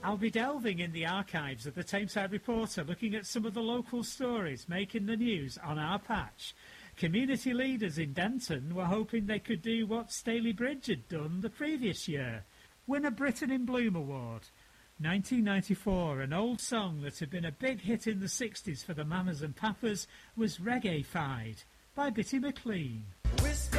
I'll be delving in the archives of the Tameside Reporter, looking at some of the local stories making the news on our patch. Community leaders in Denton were hoping they could do what Staley Bridge had done the previous year, win a Britain in Bloom award. 1994, an old song that had been a big hit in the 60s for the Mamas and Papas, was reggae-fied by Bitty McLean.